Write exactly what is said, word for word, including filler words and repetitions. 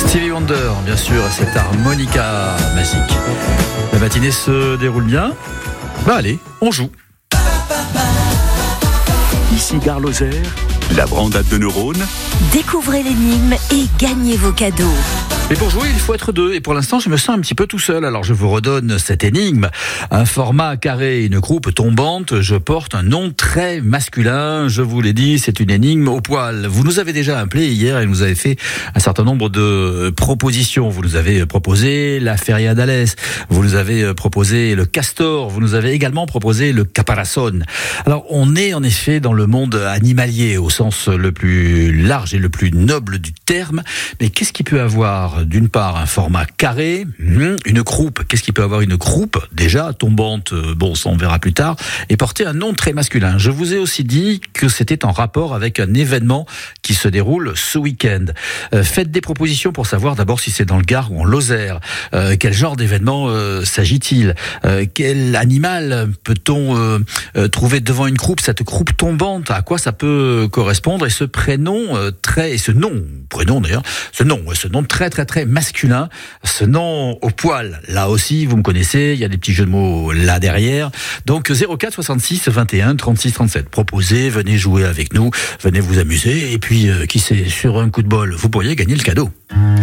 Stevie Wonder, bien sûr, cette harmonica magique. La matinée se déroule bien. Bah allez, on joue. Ici Gare Lozère, la Brandade de Neurones. Découvrez l'énigme et gagnez vos cadeaux. Et pour jouer, il faut être deux. Et pour l'instant, je me sens un petit peu tout seul. Alors, je vous redonne cette énigme. Un format carré, une croupe tombante. Je porte un nom très masculin. Je vous l'ai dit, c'est une énigme au poil. Vous nous avez déjà appelé hier et nous avez fait un certain nombre de propositions. Vous nous avez proposé la Feria d'Alès. Vous nous avez proposé le castor. Vous nous avez également proposé le caparazon. Alors, on est en effet dans le monde animalier au sens le plus large et le plus noble du terme. Mais qu'est-ce qui peut avoir d'une part un format carré, une croupe, qu'est-ce qu'il peut avoir une croupe déjà tombante, bon ça on verra plus tard, et porter un nom très masculin. Je vous ai aussi dit que c'était en rapport avec un événement qui se déroule ce week-end. Euh, faites des propositions pour savoir d'abord si c'est dans le Gard ou en Lozère. Euh, quel genre d'événement euh, s'agit-il? euh, Quel animal peut-on euh, euh, trouver devant une croupe? Cette croupe tombante, à quoi ça peut correspondre? Et ce prénom euh, très, et ce nom, prénom d'ailleurs, ce nom, ce nom très très très masculin, ce nom au poil, là aussi vous me connaissez, il y a des petits jeux de mots là derrière. Donc zéro quatre soixante-six vingt et un trente-six trente-sept, proposez, venez jouer avec nous, venez vous amuser, et puis euh, qui sait, sur un coup de bol vous pourriez gagner le cadeau.